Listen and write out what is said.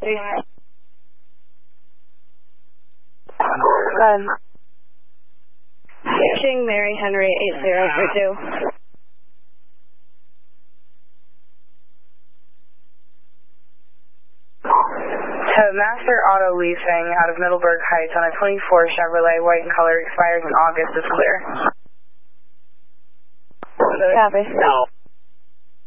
Good. King Mary Henry 8032. Master Auto Leasing out of Middleburg Heights on a 24 Chevrolet, white in color, expires in August, is clear. Copy.